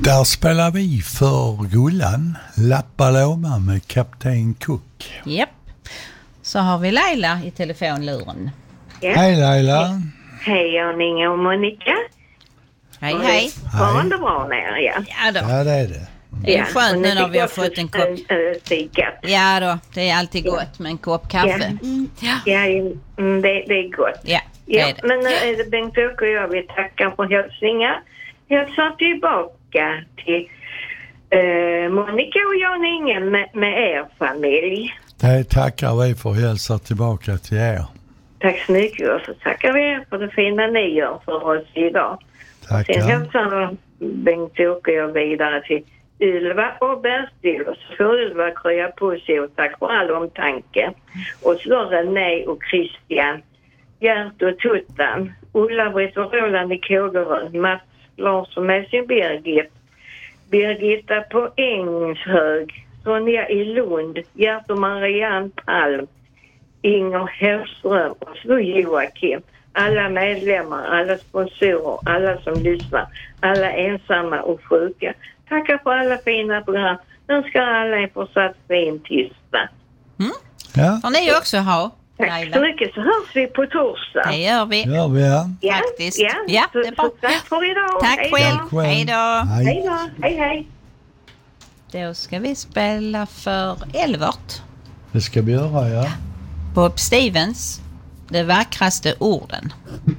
Där spelar vi för Gullan, Lappaloma med Kapten Cook. Japp. Så har vi Laila i telefonluren. Ja. Hej Laila. Hej Jan-Inge och Monica. Hej, hej. Var det bra nere, ja? Ja då. Ja, det är det. Det är skönt nu när vi har fått en kopp. Fika. Ja då, det är alltid gott med en kopp kaffe. Ja, Ja, det är gott. ja det är det. Men nu är det Bengt-Åke och jag, vi tackar för hälsningar. Jag tar tillbaka till Monica och Jan-Inge med er familj. Det tackar vi för att hälsa tillbaka till er. Tack så mycket, och så tackar vi er för det fina ni gör för oss idag. Sen Tackar. hälsar Bengt-Åke och jag vidare till Ylva och Berstil, och så får Ylva krya på sig och tack för all omtanke. Och så René och Christian, Gert och Tuttan, Ulla-Britt och Roland i Kågerön, Mats Larsson med sin Birgit, Birgitta på Ängshög, Sonja i Lund, Gert och Marianne Palm, Inger Hellström och så Joakim. Alla medlemmar, alla sponsorer, alla som lyssnar, alla ensamma och sjuka. Tackar för alla fina program. Önskar alla en fortsatt fin tisdag. Ja, Får ni också ha, Tack Laila? så mycket, så hörs vi på torsdag. Det gör vi. gör vi ja. Faktiskt. Ja, Ja, så, det är bra. så tack för idag. Tack Hej då. själv. Tack själv. Hej då. Hej. Hej då. Hej, hej. Då ska vi spela för Elvert. Det ska vi göra, ja. Bob Stevens, De vackraste orden.